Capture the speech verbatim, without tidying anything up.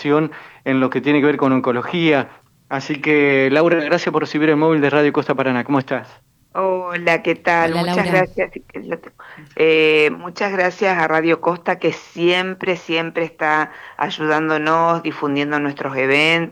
en lo que tiene que ver con oncología. Así que, Laura, gracias por recibir el móvil de Radio Costa Paraná. ¿Cómo estás? Hola, ¿qué tal? Hola Muchas Laura. gracias. Eh, muchas gracias a Radio Costa que siempre, siempre está ayudándonos, difundiendo nuestros eventos.